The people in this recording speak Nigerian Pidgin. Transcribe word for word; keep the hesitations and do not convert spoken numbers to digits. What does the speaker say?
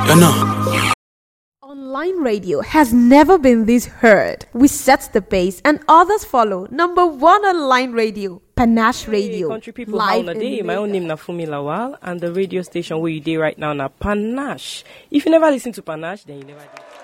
You know. Online radio has never been this heard. We set the pace and others follow. Number one online radio, Panache Radio. Hey, country people, live how in day? My own Lagos. name na Fumi Lawal, and the radio station where you day right now na Panache. If you never listen to Panache, then you never did.